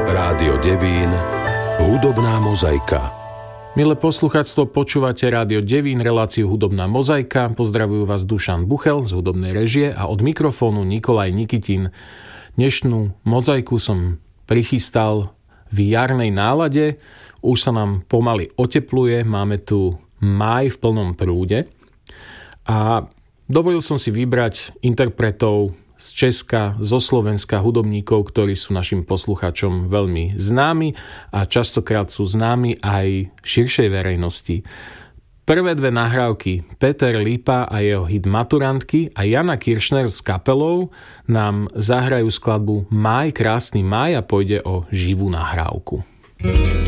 Rádio Devín, hudobná mozaika. Milé poslucháctvo, počúvate Rádio Devín, reláciu Hudobná mozaika. Pozdravujú vás Dušan Buchel z hudobnej režie a od mikrofónu Nikolaj Nikitin. Dnešnú mozaiku som prichystal v jarnej nálade. Už sa nám pomaly otepluje, máme tu máj v plnom prúde. A dovolil som si vybrať interpretov z Česka, zo Slovenska, hudobníkov, ktorí sú našim poslucháčom veľmi známi a častokrát sú známi aj širšej verejnosti. Prvé dve nahrávky, Peter Lípa a jeho hit Maturantky a Jana Kiršner s kapelou nám zahrajú skladbu Máj, krásny máj a pôjde o živú nahrávku.